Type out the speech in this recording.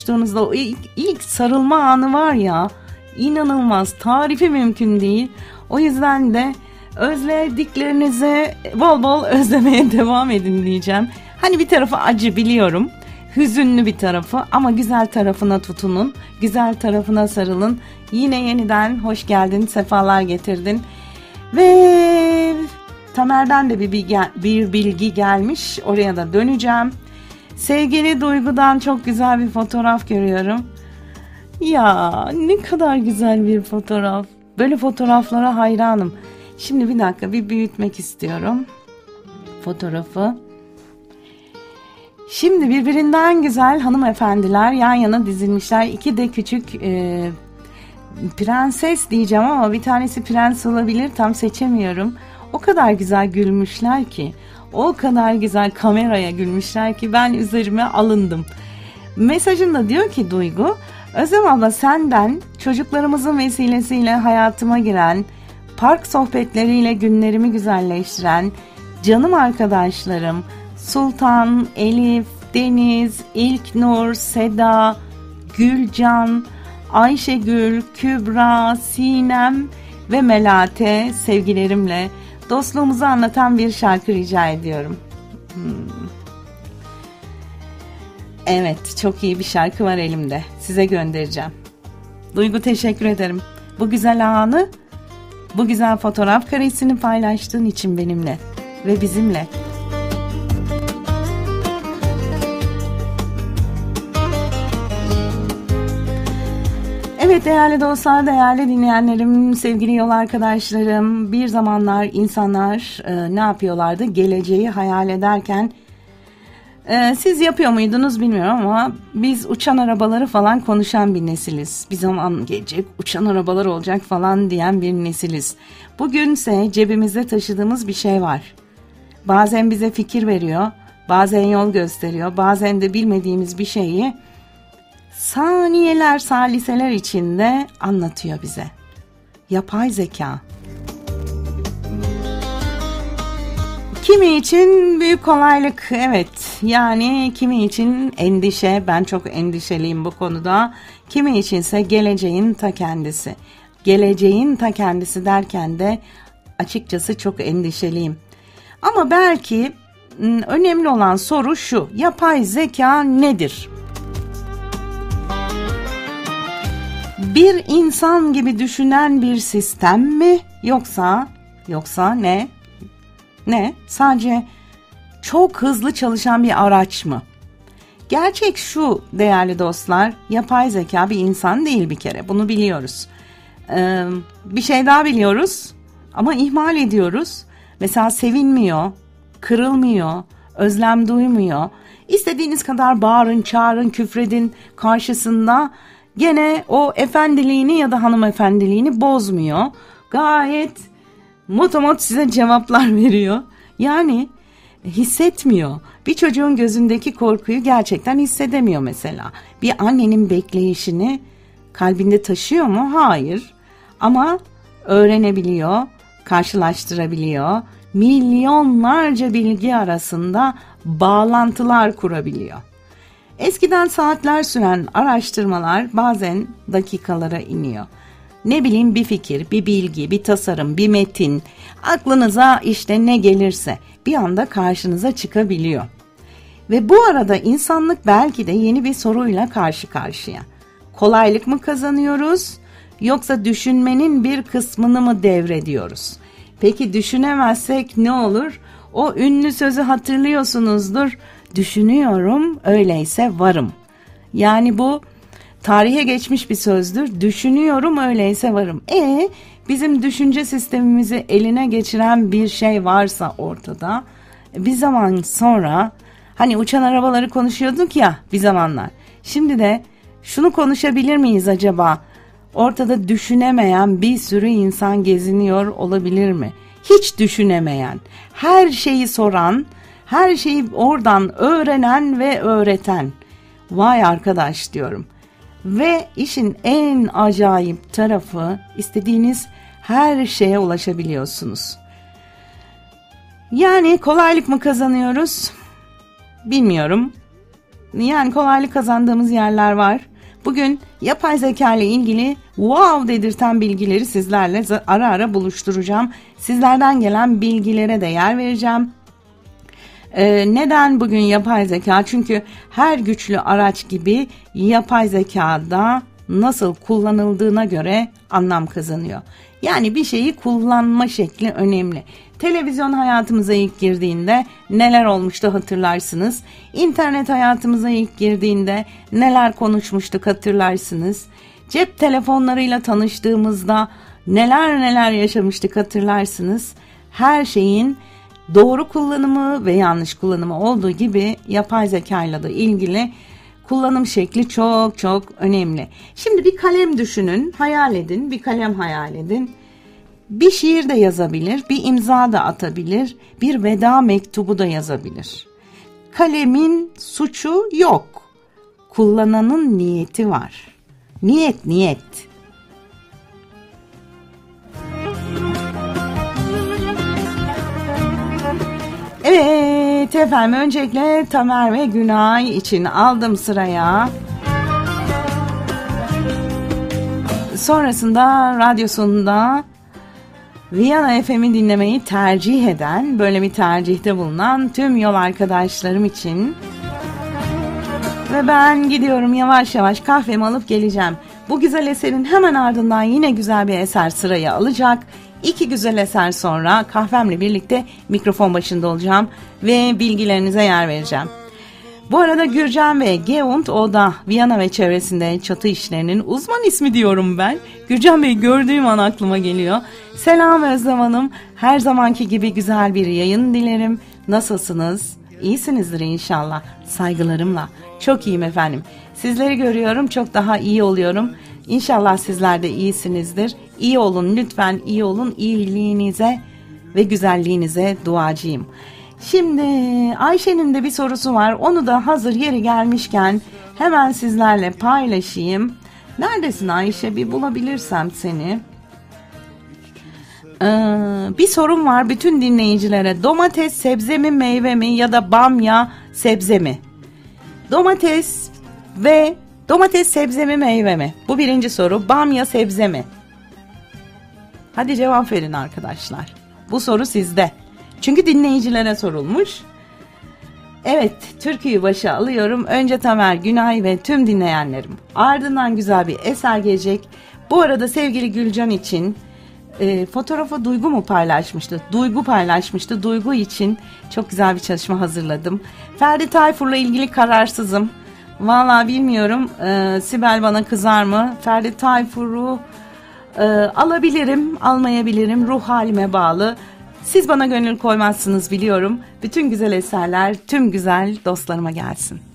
buluştuğunuzda o ilk sarılma anı var ya, inanılmaz, tarifi mümkün değil. O yüzden de özlediklerinizi bol bol özlemeye devam edin diyeceğim. Hani bir tarafı acı biliyorum, hüzünlü bir tarafı, ama güzel tarafına tutunun, güzel tarafına sarılın. Yine yeniden hoş geldin, sefalar getirdin. Ve Tamer'den de bir bilgi gelmiş, oraya da döneceğim. Sevgili Duygu'dan çok güzel bir fotoğraf görüyorum. Ya ne kadar güzel bir fotoğraf. Böyle fotoğraflara hayranım. Şimdi bir dakika, bir büyütmek istiyorum fotoğrafı. Şimdi birbirinden güzel hanımefendiler yan yana dizilmişler. İki de küçük prenses diyeceğim ama bir tanesi prens olabilir, tam seçemiyorum. O kadar güzel gülmüşler ki, o kadar güzel kameraya gülmüşler ki ben üzerime alındım. Mesajında diyor ki Duygu, Özlem abla senden çocuklarımızın vesilesiyle hayatıma giren, park sohbetleriyle günlerimi güzelleştiren canım arkadaşlarım Sultan, Elif, Deniz, İlknur, Seda, Gülcan, Ayşegül, Kübra, Sinem ve Melate sevgilerimle dostluğumuzu anlatan bir şarkı rica ediyorum. Evet, çok iyi bir şarkı var elimde. Size göndereceğim. Duygu, teşekkür ederim. Bu güzel anı, bu güzel fotoğraf karesini paylaştığın için benimle ve bizimle. Evet değerli dostlar, değerli dinleyenlerim, sevgili yol arkadaşlarım, bir zamanlar insanlar ne yapıyorlardı? Geleceği hayal ederken siz yapıyor muydunuz bilmiyorum ama biz uçan arabaları falan konuşan bir nesiliz. Bir zaman gelecek uçan arabalar olacak falan diyen bir nesiliz. Bugünse cebimizde taşıdığımız bir şey var. Bazen bize fikir veriyor, bazen yol gösteriyor, bazen de bilmediğimiz bir şeyi saniyeler, saliseler içinde anlatıyor bize. Yapay zeka. Kimi için büyük kolaylık, evet. Yani kimi için endişe, ben çok endişeliyim bu konuda. Kimi içinse geleceğin ta kendisi. Geleceğin ta kendisi derken de açıkçası çok endişeliyim. Ama belki önemli olan soru şu: yapay zeka nedir? Bir insan gibi düşünen bir sistem mi, yoksa ne? Ne? Sadece çok hızlı çalışan bir araç mı? Gerçek şu değerli dostlar, yapay zeka bir insan değil bir kere, bunu biliyoruz. Bir şey daha biliyoruz ama ihmal ediyoruz. Mesela sevinmiyor, kırılmıyor, özlem duymuyor. İstediğiniz kadar bağırın, çağırın, küfredin karşısında gene o efendiliğini ya da hanımefendiliğini bozmuyor. Gayet motomot size cevaplar veriyor. Yani hissetmiyor. Bir çocuğun gözündeki korkuyu gerçekten hissedemiyor mesela. Bir annenin bekleyişini kalbinde taşıyor mu? Hayır. Ama öğrenebiliyor, karşılaştırabiliyor. Milyonlarca bilgi arasında bağlantılar kurabiliyor. Eskiden saatler süren araştırmalar bazen dakikalara iniyor. Ne bileyim, bir fikir, bir bilgi, bir tasarım, bir metin, aklınıza işte ne gelirse bir anda karşınıza çıkabiliyor. Ve bu arada insanlık belki de yeni bir soruyla karşı karşıya. Kolaylık mı kazanıyoruz, yoksa düşünmenin bir kısmını mı devrediyoruz? Peki düşünemezsek ne olur? O ünlü sözü hatırlıyorsunuzdur. Düşünüyorum, öyleyse varım. Yani bu tarihe geçmiş bir sözdür. Düşünüyorum, öyleyse varım. Bizim düşünce sistemimizi eline geçiren bir şey varsa ortada, bir zaman sonra, hani uçan arabaları konuşuyorduk ya bir zamanlar. Şimdi de şunu konuşabilir miyiz acaba? Ortada düşünemeyen bir sürü insan geziniyor olabilir mi? Hiç düşünemeyen, her şeyi soran, her şeyi oradan öğrenen ve öğreten. Vay arkadaş diyorum. Ve işin en acayip tarafı, istediğiniz her şeye ulaşabiliyorsunuz. Yani kolaylık mı kazanıyoruz? Bilmiyorum. Yani kolaylık kazandığımız yerler var. Bugün yapay zeka ile ilgili wow dedirten bilgileri sizlerle ara ara buluşturacağım. Sizlerden gelen bilgilere de yer vereceğim. Neden bugün yapay zeka? Çünkü her güçlü araç gibi yapay zekada nasıl kullanıldığına göre anlam kazanıyor. Yani bir şeyi kullanma şekli önemli. Televizyon hayatımıza ilk girdiğinde neler olmuştu hatırlarsınız. İnternet hayatımıza ilk girdiğinde neler konuşmuştuk hatırlarsınız. Cep telefonlarıyla tanıştığımızda neler yaşamıştık hatırlarsınız. Her şeyin doğru kullanımı ve yanlış kullanımı olduğu gibi yapay zekayla da ilgili kullanım şekli çok önemli. Şimdi bir kalem düşünün, hayal edin, bir kalem hayal edin. Bir şiir de yazabilir, bir imza da atabilir, bir veda mektubu da yazabilir. Kalemin suçu yok. Kullananın niyeti var. Niyet. Evet efendim, öncelikle Tamer ve Günay için aldım sıraya. Sonrasında radyosunda Viyana FM'i dinlemeyi tercih eden, böyle bir tercihte bulunan tüm yol arkadaşlarım için. Ve ben gidiyorum, yavaş yavaş kahvemi alıp geleceğim. Bu güzel eserin hemen ardından yine güzel bir eser sırayı alacak. 2 güzel eser sonra kahvemle birlikte mikrofon başında olacağım ve bilgilerinize yer vereceğim. Bu arada Gürcan ve Geunt Oda, Viyana ve çevresinde çatı işlerinin uzman ismi diyorum ben. Gürcan Bey gördüğüm an aklıma geliyor. Selam Özlem Hanım, her zamanki gibi güzel bir yayın dilerim. Nasılsınız? İyisinizdir inşallah. Saygılarımla. Çok iyiyim efendim. Sizleri görüyorum, çok daha iyi oluyorum. İnşallah sizler de iyisinizdir. İyi olun lütfen, iyi olun. İyiliğinize ve güzelliğinize duacıyım. Şimdi Ayşe'nin de bir sorusu var. Onu da hazır yeri gelmişken hemen sizlerle paylaşayım. Neredesin Ayşe? Bir bulabilirsem seni. Bir sorum var bütün dinleyicilere. Domates sebze mi, meyve mi ya da bamya sebze mi? Domates sebze mi, meyve mi? Bu birinci soru. Bamya sebze mi? Hadi cevap verin arkadaşlar. Bu soru sizde. Çünkü dinleyicilere sorulmuş. Evet, türküyü başa alıyorum. Önce Tamer, Günay ve tüm dinleyenlerim. Ardından güzel bir eser gelecek. Bu arada sevgili Gülcan için fotoğrafı Duygu mu paylaşmıştı? Duygu paylaşmıştı. Duygu için çok güzel bir çalışma hazırladım. Ferdi Tayfur'la ilgili kararsızım. Vallahi bilmiyorum. Sibel bana kızar mı? Ferdi Tayfur'u alabilirim, almayabilirim. Ruh halime bağlı. Siz bana gönül koymazsınız biliyorum. Bütün güzel eserler tüm güzel dostlarıma gelsin.